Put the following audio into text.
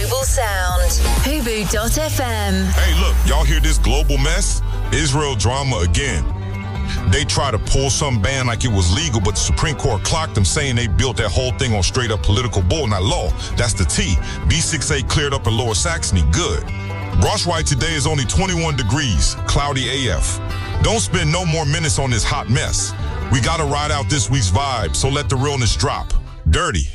global sound. Hubu.fm. Hey, look, y'all hear this global mess? Israel drama again. They try to pull some ban like it was legal, but the Supreme Court clocked them, saying they built that whole thing on straight up political bull, not law. That's the T. B6A cleared up in Lower Saxony. Good. Braunschweig today is only 21 degrees, cloudy AF. Don't spend no more minutes on this hot mess. We gotta ride out this week's vibe, so let the realness drop. Dirty.